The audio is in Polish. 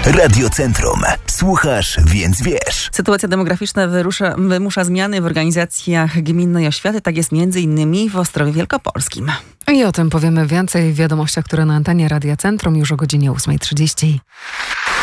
Radio Centrum. Słuchasz, więc wiesz. Sytuacja demograficzna wymusza zmiany w organizacjach gminnej oświaty. Tak jest m.in. w Ostrowie Wielkopolskim. I o tym powiemy więcej w wiadomościach, które na antenie Radia Centrum już o godzinie 8:30.